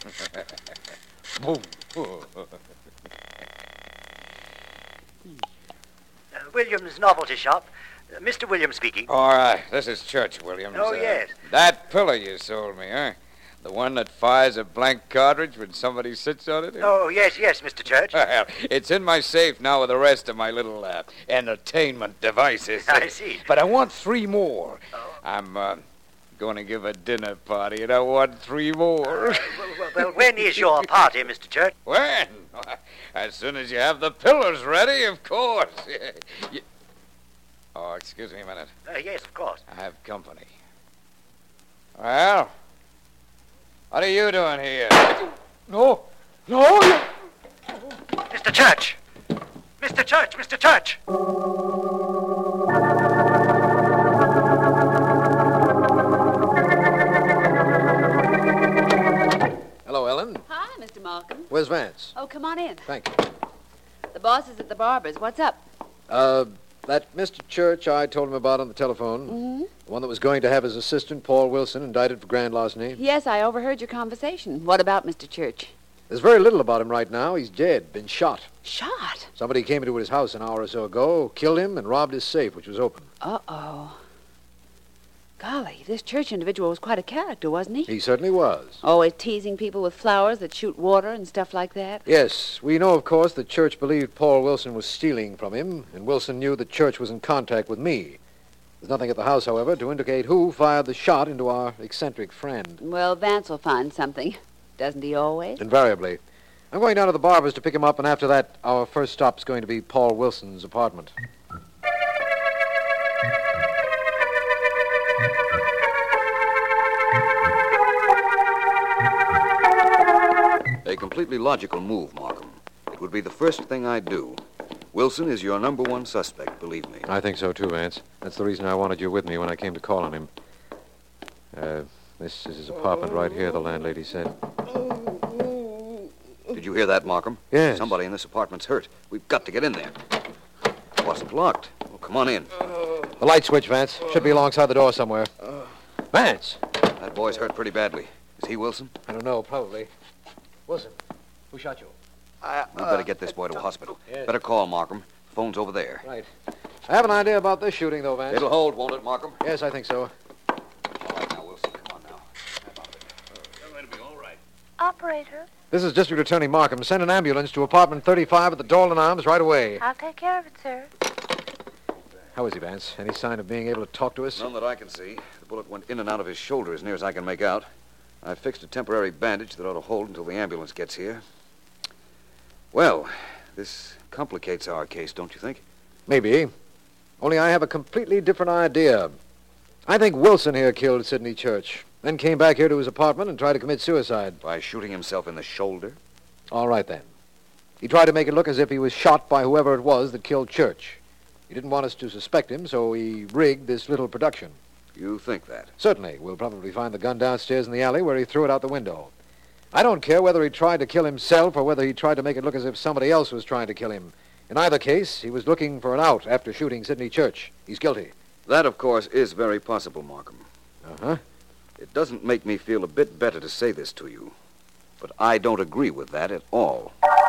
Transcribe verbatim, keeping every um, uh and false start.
Boom. Uh, Williams Novelty Shop. Uh, Mister Williams speaking. All right, this is Church, Williams. Oh, Uh, yes. That pillar you sold me, huh? The one that fires a blank cartridge when somebody sits on it? Oh, yes, yes, Mister Church. Well, it's in my safe now with the rest of my little uh, entertainment devices. I see. But I want three more. Oh. I'm uh, going to give a dinner party, and I want three more. Uh, well, well, well, when is your party, Mister Church? When? As soon as you have the pillars ready, of course. You... Oh, excuse me a minute. Uh, yes, of course. I have company. Well, what are you doing here? No, no. You... Mister Church! Mister Church! Mister Church! Hello, Ellen. Hi, Mister Malcolm. Where's Vance? Oh, come on in. Thank you. The boss is at the barber's. What's up? Uh, that Mister Church I told him about on the telephone, Mm-hmm. the one that was going to have his assistant, Paul Wilson, indicted for grand larceny. Yes, I overheard your conversation. What about Mister Church? There's very little about him right now. He's dead, been shot. Shot? Somebody came into his house an hour or so ago, killed him, and robbed his safe, which was open. Uh-oh. Golly, this Church individual was quite a character, wasn't he? He certainly was. Always teasing people with flowers that shoot water and stuff like that. Yes, we know, of course, that Church believed Paul Wilson was stealing from him, and Wilson knew that Church was in contact with me. There's nothing at the house, however, to indicate who fired the shot into our eccentric friend. Well, Vance will find something. Doesn't he always? Invariably. I'm going down to the barber's to pick him up, and after that, our first stop's going to be Paul Wilson's apartment. A completely logical move, Markham. It would be the first thing I'd do. Wilson is your number one suspect, believe me. I think so, too, Vance. That's the reason I wanted you with me when I came to call on him. Uh, this is his apartment right here, the landlady said. Did you hear that, Markham? Yes. Somebody in this apartment's hurt. We've got to get in there. It wasn't locked. Well, come on in. The light switch, Vance. Should be alongside the door somewhere. Vance! That boy's hurt pretty badly. Is he Wilson? I don't know, probably. Wilson, who shot you? Uh, we better get this boy to a hospital. Yes. Better call Markham. Phone's over there. Right. I have an idea about this shooting, though, Vance. It'll hold, won't it, Markham? Yes, I think so. All right now, Wilson. Come on now. How about it? You're going to be all right. Operator, This is District Attorney Markham. Send an ambulance to apartment thirty-five at the Dolan Arms right away. I'll take care of it, sir. How is he, Vance? Any sign of being able to talk to us? None that I can see. The bullet went in and out of his shoulder as near as I can make out. I fixed a temporary bandage that ought to hold until the ambulance gets here. Well, this complicates our case, don't you think? Maybe. Only I have a completely different idea. I think Wilson here killed Sidney Church, then came back here to his apartment and tried to commit suicide. By shooting himself in the shoulder? All right, then. He tried to make it look as if he was shot by whoever it was that killed Church. He didn't want us to suspect him, so he rigged this little production. You think that? Certainly. We'll probably find the gun downstairs in the alley where he threw it out the window. I don't care whether he tried to kill himself or whether he tried to make it look as if somebody else was trying to kill him. In either case, he was looking for an out after shooting Sidney Church. He's guilty. That, of course, is very possible, Markham. Uh-huh. It doesn't make me feel a bit better to say this to you, but I don't agree with that at all.